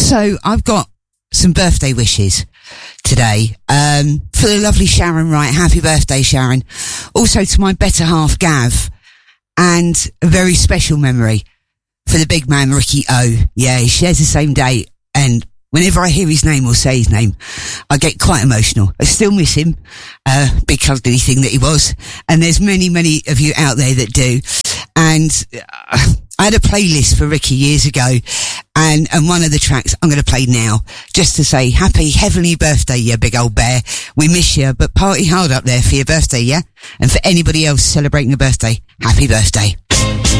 So I've got some birthday wishes today, for the lovely Sharon Wright. Happy birthday, Sharon. Also to my better half, Gav, and a very special memory for the big man, Ricky O. Yeah, he shares the same date, and whenever I hear his name or say his name, I get quite emotional. I still miss him, big cuddly thing that he was. And there's many, many of you out there that do. And I had a playlist for Ricky years ago, and one of the tracks I'm going to play now, just to say happy heavenly birthday, you big old bear. We miss you, but party hard up there for your birthday, yeah? And for anybody else celebrating a birthday, happy birthday.